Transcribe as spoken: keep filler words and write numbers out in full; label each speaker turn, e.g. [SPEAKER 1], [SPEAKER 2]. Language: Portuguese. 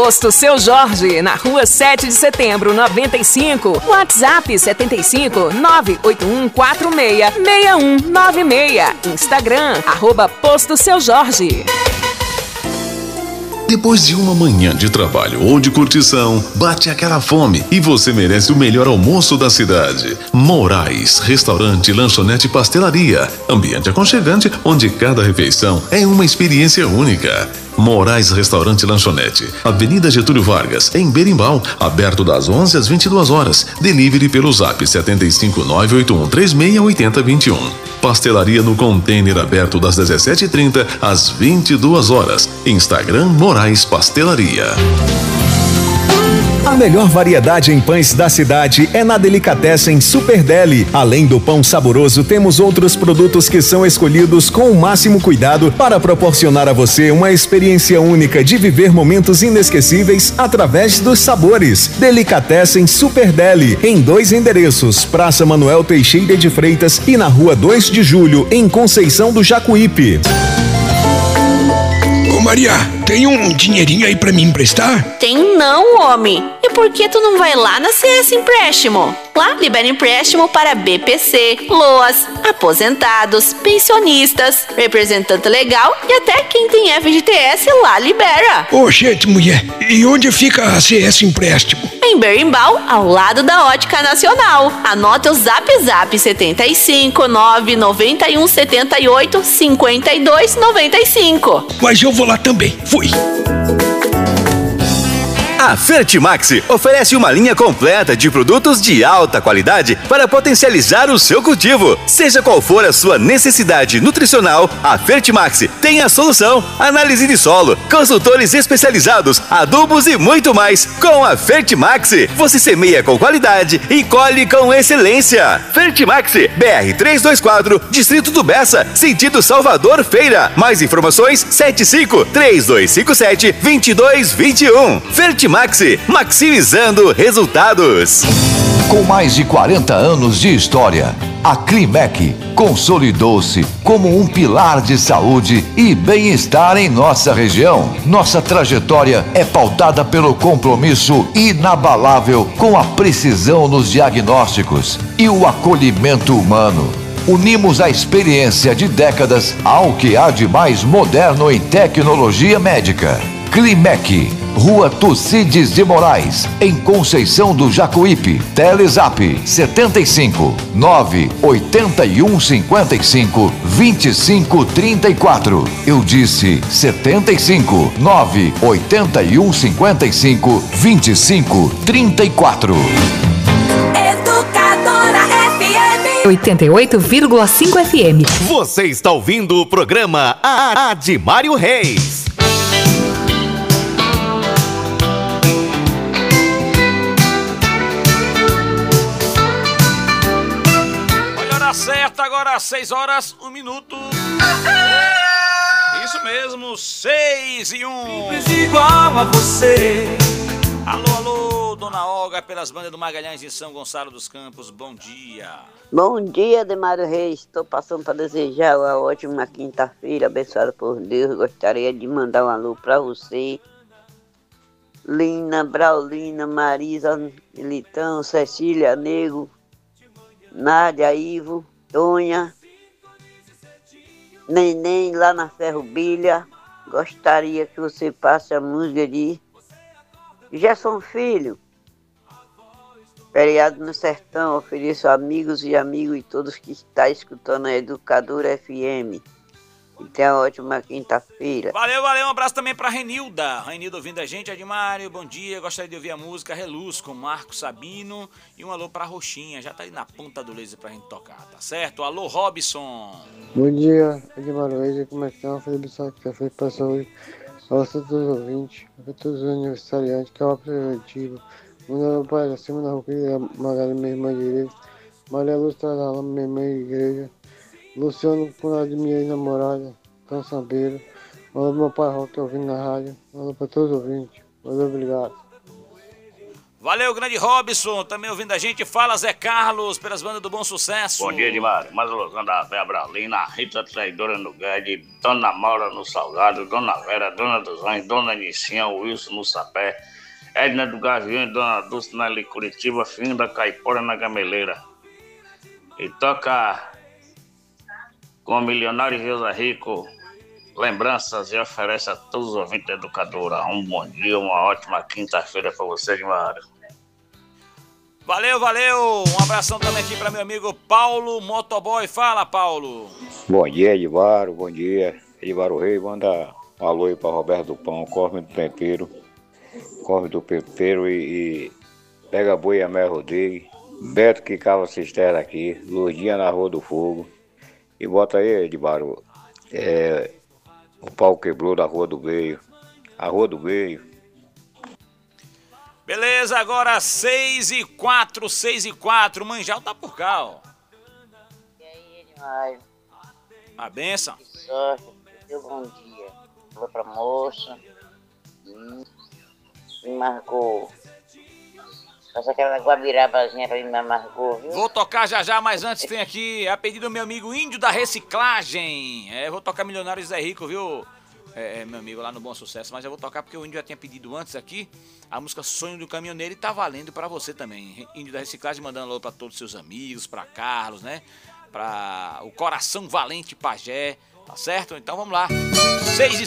[SPEAKER 1] Posto Seu Jorge, na rua sete de setembro, noventa e cinco. WhatsApp setenta e cinco, nove oito um quatro seis, seis um nove seis. Instagram, arroba Posto Seu Jorge.
[SPEAKER 2] Depois de uma manhã de trabalho ou de curtição, bate aquela fome e você merece o melhor almoço da cidade. Moraes, restaurante, lanchonete e pastelaria. Ambiente aconchegante, onde cada refeição é uma experiência única. Moraes Restaurante e Lanchonete, Avenida Getúlio Vargas, em Berimbau, aberto das onze às vinte e duas horas. Delivery pelo zap setenta e cinco, nove oito um três seis oito zero dois um. Pastelaria no container aberto das dezessete e trinta às vinte e duas horas. Instagram Moraes Pastelaria.
[SPEAKER 3] A melhor variedade em pães da cidade é na Delicatessen Super Deli. Além do pão saboroso, temos outros produtos que são escolhidos com o máximo cuidado para proporcionar a você uma experiência única de viver momentos inesquecíveis através dos sabores. Delicatessen Super Deli, em dois endereços, Praça Manuel Teixeira de Freitas e na Rua dois de Julho, em Conceição do Jacuípe.
[SPEAKER 4] Ô Maria, tem um dinheirinho aí pra me emprestar?
[SPEAKER 5] Tem não, homem. E por que tu não vai lá na C S Empréstimo? Lá libera empréstimo para B P C, LOAS, aposentados, pensionistas, representante legal e até quem tem F G T S lá libera.
[SPEAKER 4] Ô, gente, mulher, e onde fica a C S Empréstimo?
[SPEAKER 5] Em Berimbau, ao lado da Ótica Nacional. Anota o zap zap setenta e cinco, nove nove um sete oito, cinco dois nove cinco.
[SPEAKER 4] Mas eu vou lá também. Fui.
[SPEAKER 6] A Fertimax oferece uma linha completa de produtos de alta qualidade para potencializar o seu cultivo. Seja qual for a sua necessidade nutricional, a Fertimax tem a solução. Análise de solo, consultores especializados, adubos e muito mais. Com a Fertimax, você semeia com qualidade e colhe com excelência. Fertimax, B R trezentos e vinte e quatro, Distrito do Bessa, sentido Salvador Feira. Mais informações, sete cinco, três dois cinco sete, dois dois dois um. Fertimax, maximizando resultados.
[SPEAKER 7] Com mais de quarenta anos de história, a Climec consolidou-se como um pilar de saúde e bem-estar em nossa região. Nossa trajetória é pautada pelo compromisso inabalável com a precisão nos diagnósticos e o acolhimento humano. Unimos a experiência de décadas ao que há de mais moderno em tecnologia médica. Climec, Rua Tucídides de Moraes, em Conceição do Jacuípe. Telezap setenta e cinco, nove oito um cinco cinco, dois cinco três quatro. Eu disse setenta e cinco, nove oito um cinco cinco, dois cinco três quatro.
[SPEAKER 8] Educadora F M
[SPEAKER 1] oitenta e oito vírgula cinco F M.
[SPEAKER 9] Você está ouvindo o programa A de Mário Reis.
[SPEAKER 10] Certo, agora às seis horas, um minuto. Isso mesmo, seis e um.
[SPEAKER 8] igual a você.
[SPEAKER 10] Alô, alô, Dona Olga, pelas bandas do Magalhães em São Gonçalo dos Campos, bom dia.
[SPEAKER 11] Bom dia, Demário Reis. Estou passando para desejar uma ótima quinta-feira, abençoada por Deus. Gostaria de mandar um alô para você, Lina, Braulina, Marisa, Litão, Cecília, Nego, Nádia, Ivo, Tonha, Neném lá na Ferrobilha. Gostaria que você passe a música de Gerson Filho, Feriado no Sertão. Ofereço amigos e amigos e todos que estão escutando a Educadora F M. E tenha uma ótima quinta-feira.
[SPEAKER 10] Valeu, valeu. Um abraço também pra Renilda. Renilda ouvindo a gente. Admário, bom dia. Gostaria de ouvir a música Reluz com Marco Sabino. E um alô pra Roxinha. Já tá ali na ponta do laser pra gente tocar, tá certo? Alô, Robson.
[SPEAKER 12] Bom dia, Admário Reis. Como é que estão? Felipe Sá, que foi pra saúde. Olá a todos os ouvintes, a todos os aniversariantes, que é uma preventiva. Mandando para cima da Roqueira, Magali, minha irmã de igreja. Maria Luz Tarala, minha irmã de igreja. Luciano, cunhado de minha ex-namorada, Cão Sambeiro. Olá, meu pai Roque, ouvindo na rádio. Olá para todos os ouvintes. Valeu, obrigado.
[SPEAKER 10] Valeu, grande Robson, também ouvindo a gente. Fala, Zé Carlos, pelas bandas do Bom Sucesso.
[SPEAKER 13] Bom dia, Edmar. Mais uma da Véia Bralina, Rita Traidora no Guedes, Dona Maura no Salgado, Dona Vera, Dona dos Anjos, Dona Nicinha, Wilson no Sapé, Edna do Gavião e Dona Dulce na Curitiba, Fim da Caipora na Gameleira. E toca com o milionário José Rico, lembranças, e oferece a todos os ouvintes Educadora. Um bom dia, uma ótima quinta-feira para você, Edmar.
[SPEAKER 10] Valeu, valeu. Um abração também aqui para meu amigo Paulo Motoboy. Fala, Paulo.
[SPEAKER 14] Bom dia, Edvaro. Bom dia, Edvaro Rei. Manda um alô aí para Roberto do Pão, Corme do Tempero, Corme do Tempero e, e Pega Boi a Mel Rodrigues, Beto que cava cisterna aqui, Lourdinha na Rua do Fogo. E bota aí, Edvaro, é, o pau quebrou da Rua do Veio, a Rua do Veio.
[SPEAKER 10] Beleza, agora seis e quatro, seis e quatro, Manjal tá por cá, ó.
[SPEAKER 15] E aí, Edmário?
[SPEAKER 10] A benção.
[SPEAKER 15] Que sorte, meu bom dia. Vou pra moça. Hum, me marcou. Faça aquela guabirabazinha pra mim, me marcou, viu?
[SPEAKER 10] Vou tocar já já, mas antes tem aqui a pedido do meu amigo Índio da Reciclagem. É, vou tocar Milionário Zé Rico, viu? É, meu amigo lá no Bom Sucesso, mas eu vou tocar porque o Índio já tinha pedido antes aqui a música Sonho do Caminhoneiro e tá valendo pra você também. Índio da Reciclagem mandando alô pra todos os seus amigos, pra Carlos, né? Pra o Coração Valente Pajé, tá certo? Então vamos lá. seis e